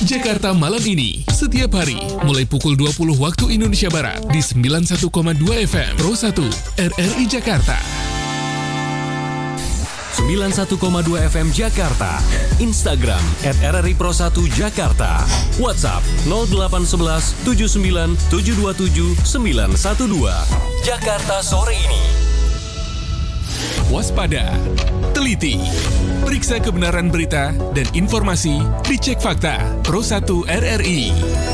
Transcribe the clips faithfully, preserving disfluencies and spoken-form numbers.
Jakarta Malam Ini, setiap hari, mulai pukul dua puluh waktu Indonesia Barat, di sembilan puluh satu koma dua F M, Pro satu, R R I Jakarta. sembilan puluh satu koma dua F M Jakarta, Instagram at R R I Pro satu Jakarta, WhatsApp nol delapan satu satu tujuh sembilan tujuh dua tujuh sembilan satu dua. Jakarta sore ini. Waspada, teliti, periksa kebenaran berita dan informasi, dicek fakta, Pro satu R R I.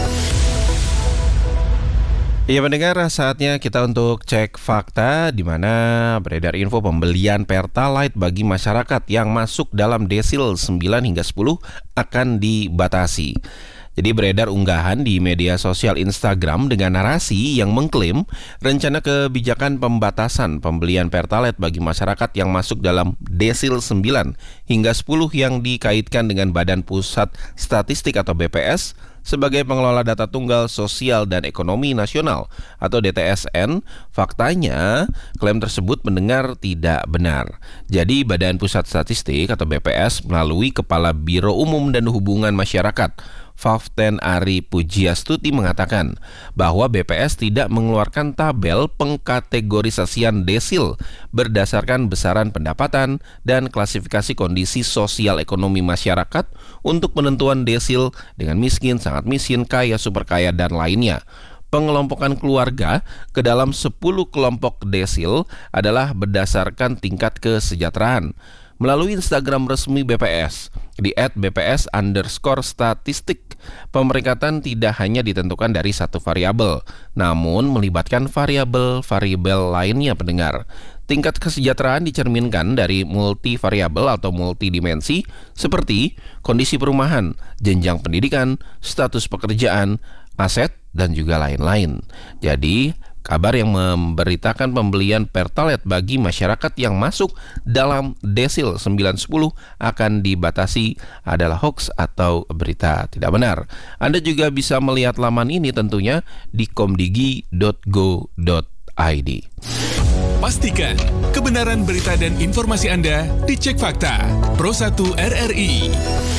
Iya pendengar, saatnya kita untuk cek fakta di mana beredar info pembelian Pertalite bagi masyarakat yang masuk dalam desil sembilan hingga sepuluh akan dibatasi. Jadi beredar unggahan di media sosial Instagram dengan narasi yang mengklaim rencana kebijakan pembatasan pembelian Pertalite bagi masyarakat yang masuk dalam desil sembilan hingga sepuluh yang dikaitkan dengan Badan Pusat Statistik atau B P S sebagai pengelola data tunggal sosial dan ekonomi nasional atau D T S N. Faktanya, klaim tersebut mendengar tidak benar. Jadi Badan Pusat Statistik atau B P S melalui Kepala Biro Umum dan Hubungan Masyarakat Faften Ari Pujiastuti mengatakan bahwa B P S tidak mengeluarkan tabel pengkategorisasian desil berdasarkan besaran pendapatan dan klasifikasi kondisi sosial ekonomi masyarakat untuk penentuan desil dengan miskin, sangat miskin, kaya, super kaya, dan lainnya. Pengelompokan keluarga ke dalam sepuluh kelompok desil adalah berdasarkan tingkat kesejahteraan. Melalui Instagram resmi B P S di et B P S underscore statistik, pemeringkatan tidak hanya ditentukan dari satu variabel, namun melibatkan variabel-variabel lainnya pendengar. Tingkat kesejahteraan dicerminkan dari multivariabel atau multidimensi seperti kondisi perumahan, jenjang pendidikan, status pekerjaan, aset, dan juga lain-lain. Jadi, kabar yang memberitakan pembelian Pertalite bagi masyarakat yang masuk dalam desil sembilan sepuluh akan dibatasi adalah hoax atau berita tidak benar. Anda juga bisa melihat laman ini tentunya di komdigi dot go dot i d. Pastikan kebenaran berita dan informasi Anda dicek fakta. Pro satu R R I.